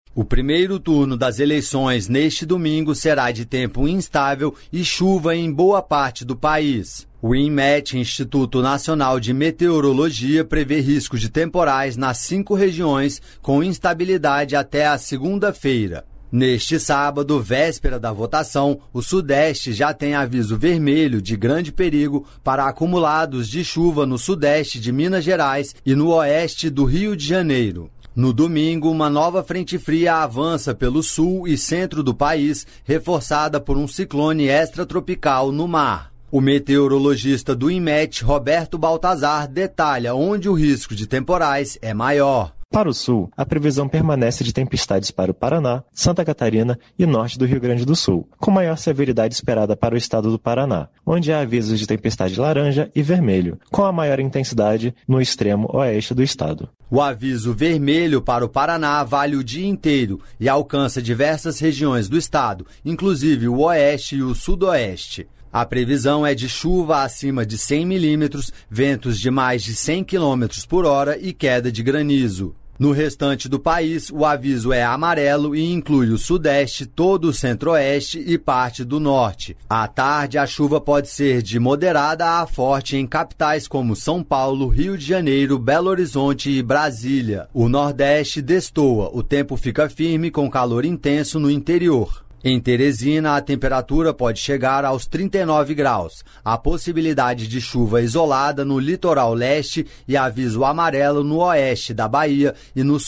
O primeiro turno das eleições neste domingo será de tempo instável e chuva em boa parte do país. O INMET, Instituto Nacional de Meteorologia, prevê risco de temporais nas 5 regiões com instabilidade até a segunda-feira. Neste sábado, véspera da votação, o Sudeste já tem aviso vermelho de grande perigo para acumulados de chuva no Sudeste de Minas Gerais e no Oeste do Rio de Janeiro. No domingo, uma nova frente fria avança pelo sul e centro do país, reforçada por um ciclone extratropical no mar. O meteorologista do INMET, Roberto Baltazar, detalha onde o risco de temporais é maior. Para o sul, a previsão permanece de tempestades para o Paraná, Santa Catarina e norte do Rio Grande do Sul, com maior severidade esperada para o estado do Paraná, onde há avisos de tempestade laranja e vermelho, com a maior intensidade no extremo oeste do estado. O aviso vermelho para o Paraná vale o dia inteiro e alcança diversas regiões do estado, inclusive o oeste e o sudoeste. A previsão é de chuva acima de 100 milímetros, ventos de mais de 100 km por hora e queda de granizo. No restante do país, o aviso é amarelo e inclui o sudeste, todo o centro-oeste e parte do norte. À tarde, a chuva pode ser de moderada a forte em capitais como São Paulo, Rio de Janeiro, Belo Horizonte e Brasília. O nordeste destoa, o tempo fica firme com calor intenso no interior. Em Teresina, a temperatura pode chegar aos 39 graus. Há possibilidade de chuva isolada no litoral leste e aviso amarelo no oeste da Bahia e no